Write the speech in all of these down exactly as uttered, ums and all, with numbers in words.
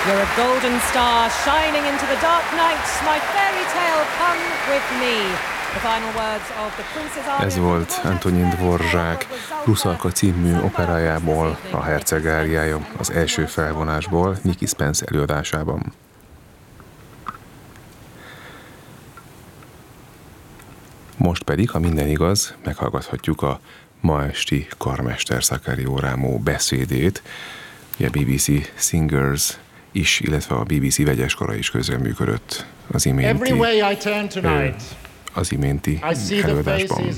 You're a golden star shining into the dark night. My fairy tale, come with me. The final words of the Prince's Aria. Ez volt Antonin Dvorzsák Ruszalka című operájából, a Herceg áriája az első felvonásból Nicky Spence előadásában. Most pedig, ha minden igaz, meghallgathatjuk a ma esti karmester Sakario Ramo beszédét. A bé bé cé Singers is, illetve a bé bé cé vegyeskara is közreműködött az iménti, az iménti előadásban.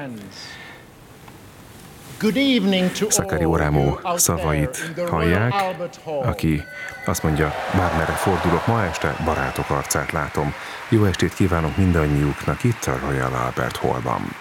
Sakario Ramo szavait hallják, aki azt mondja, bármerre fordulok ma este, barátok arcát látom. Jó estét kívánok mindannyiuknak itt a Royal Albert Hallban.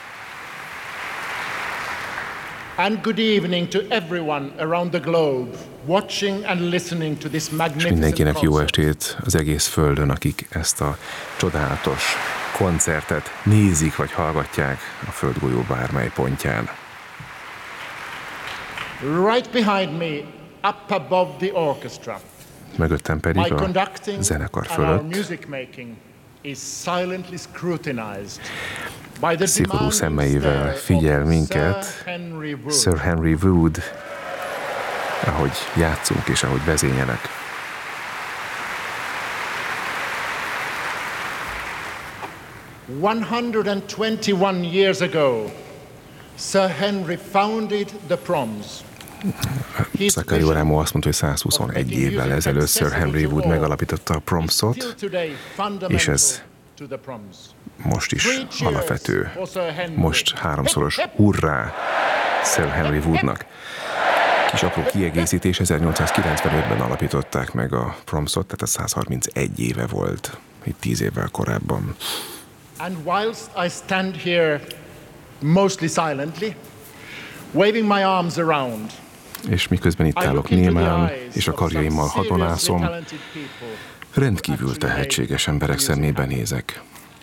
And good evening to everyone around the globe watching and listening to this magnificent és mindenkinek jó concert. estét az egész földön, akik ezt a csodálatos koncertet nézik vagy hallgatják a földgolyó bármely pontján. Right behind me, up above the orchestra, Mögöttem pedig my a conducting zenekar and our fölött music making is silently scrutinized by the szigorú demanding szemeivel stare figyel of minket Sir Henry Wood. Sir Henry Wood, ahogy játszunk és ahogy vezényelek. one hundred twenty-one years ago, Sir Henry founded the Proms. Sakario Ramo azt mondta, hogy százhuszonegy évvel ezelőtt Sir Henry Wood megalapította a Promsot, és ez most is alapvető. Most háromszoros hurrá Sir Henry Woodnak. Kis apró kiegészítés, ezernyolcszázkilencvenötben alapították meg a Promsot, tehát ez százharmincegy éve volt, így tíz évvel korábban. And whilst I stand here mostly silently, waving my arms around, És miközben itt állok némán, és a karjaimmal hatonászom, rendkívül tehetséges emberek szemébe nézek.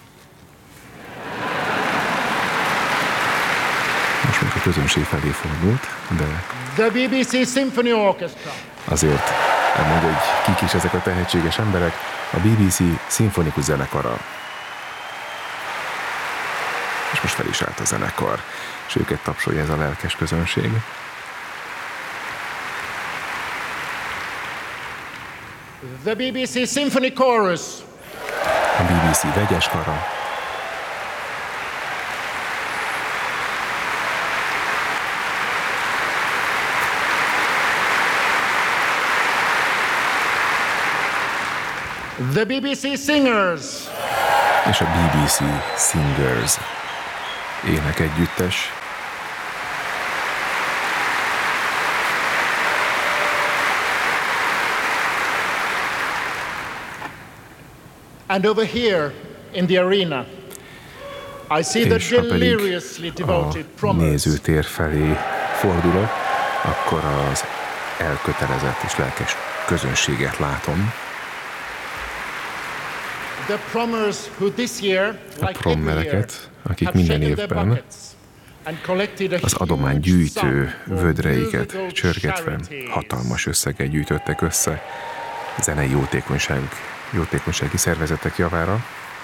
Most még a közönség felé fordult, de the bé bé cé Symphony Orchestra, azért elmondja, hogy kik is ezek a tehetséges emberek, a bé bé cé szimfonikus zenekara. És most fel is állt a zenekar, és őket tapsolja ez a lelkes közönség. the bé bé cé Symphony Chorus, A bé bé cé vegyeskara, the bé bé cé Singers, és a bé bé cé Singers énekegyüttes. and over here in the arena, I see the És ha pedig deliriously a devoted Prommers, nézőtér felé fordulok, akkor az elkötelezett és lelkes közönséget látom. the Prommers who this year, A like every year, prommereket, akik have minden shaken their évben buckets and collected a az huge adománygyűjtő sum for vödreiket musical csörgetve charities. hatalmas összeget gyűjtöttek össze zenei jótékonyság, jótékonysági szervezetek javára.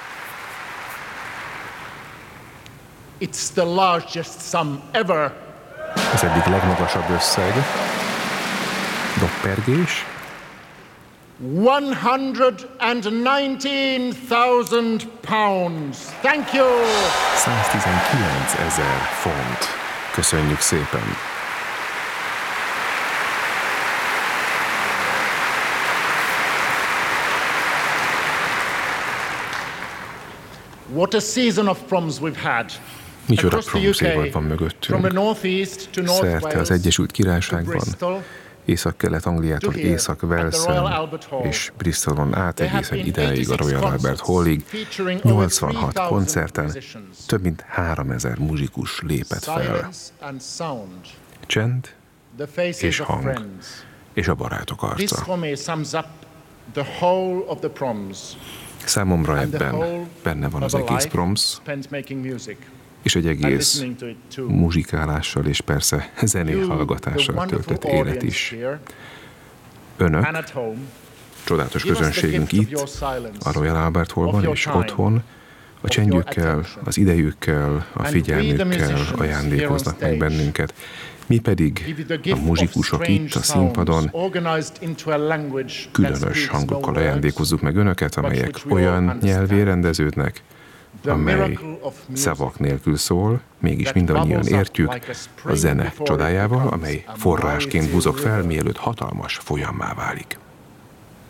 It's the largest sum ever. Az eddig legmagasabb összeg. Doppergés. one hundred nineteen thousand pounds. Thank you. száztizenkilencezer font. Köszönjük szépen. What a season of proms we've had. Micsoda Across the proms évad U van K, from the mögöttünk. northeast to North Szerte az Wales, Egyesült to Királyságban, Bristol, Észak-Kelet-Angliától to here at the Royal Észak-Walesen Albert Hall. és Bristolon át There have egészen been idáig a eighty-six Royal Albert concerts Hallig. featuring over nyolcvanhat three thousand koncerten musicians. több mint háromezer muzsikus lépett fel. Silence and sound, Csend the faces és of hang, friends. és a barátok This arca. for me sums up the whole of the proms. Számomra And the ebben whole benne van of az a egész life proms, spent making music és egy and egész listening to it too. muzsikálással és persze You, zené the hallgatással wonderful töltött élet audience is. here Önök, and at home, csodálatos közönségünk itt, a Royal Albert Hallban és otthon, a csendjükkel, az idejükkel, a figyelmükkel ajándékoznak meg bennünket. Mi pedig, a muzsikusok itt a színpadon, különös hangokkal ajándékozzuk meg önöket, amelyek olyan nyelvén rendeződnek, amely szavak nélkül szól, mégis mindannyian értjük a zene csodájával, amely forrásként buzog fel, mielőtt hatalmas folyammá válik.